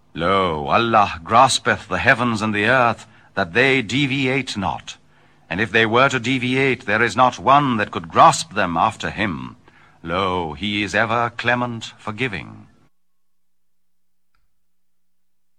Lo, Allah graspeth the heavens and the earth, that they deviate not. And if they were to deviate, there is not one that could grasp them after him. Lo, he is ever clement, forgiving.